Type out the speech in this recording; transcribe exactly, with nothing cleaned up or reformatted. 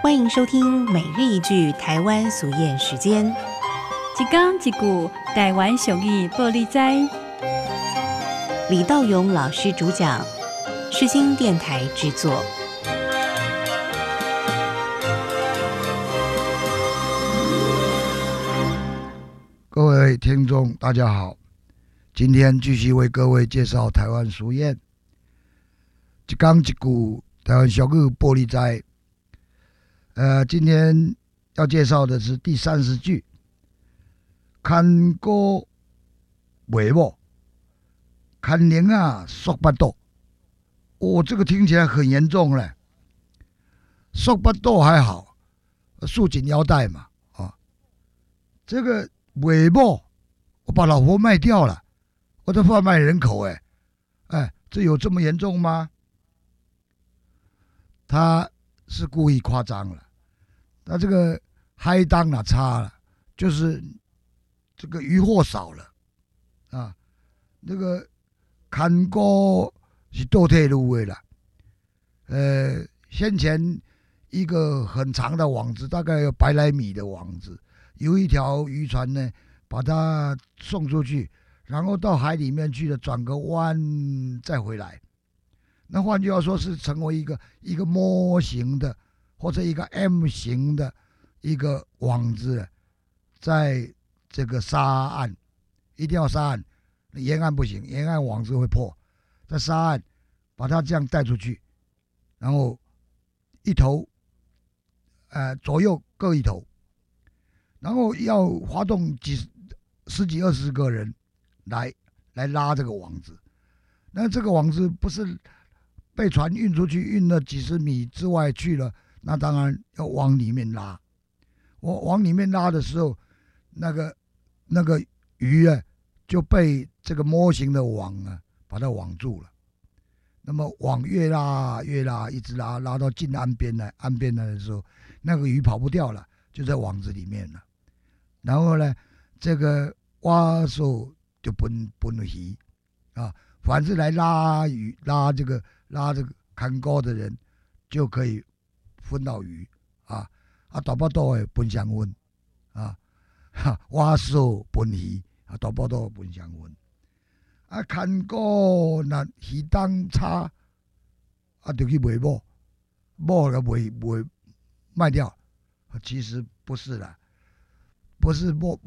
欢迎收听每日一句台湾俗谚时间。 一讲一句台湾俗语报你知。 李道勇老师主讲，世新电台制作。 各位听众大家好，今天继续为各位介绍台湾俗谚。一讲一句台湾俗语报你知。呃，今天要介绍的是第三十句，看哥袂某，看灵啊缩巴肚。哦，这个听起来很严重嘞。缩巴肚还好，束紧腰带嘛，啊，这个袂某，我把老婆卖掉了，我在贩卖人口哎，哎，这有这么严重吗？他是故意夸张了，他这个嗨当哪差了，就是这个渔获少了啊，那个看过是倒退路的啦。呃，先前一个很长的网子，大概有百来米的网子，有一条渔船呢，把它送出去，然后到海里面去了，转个弯再回来。那换句话说，是成为一个一个模型的或者一个 M 型的一个网子，在这个沙岸，一定要沙岸，沿岸不行，沿岸网子会破。在沙岸把它这样带出去，然后一头，呃，左右各一头，然后要发动几十几二十个人来来拉这个网子。那这个网子不是被船运出去，运了几十米之外去了，那当然要往里面拉。我往里面拉的时候，那个那个鱼啊就被这个模型的网啊把它网住了。那么网越拉越拉，一直拉拉到近岸边来，岸边来的时候，那个鱼跑不掉了，就在网子里面了。然后呢，这个蛙手就分分鱼啊，凡是来拉鱼拉这个拉这个看钩的人，就可以分到鱼啊啊，大巴肚的分双分啊，蛙手分鱼啊，大巴肚分双分。啊，看过那鱼当差，啊，就去卖某，某了卖卖卖掉。其实不是啦，不是某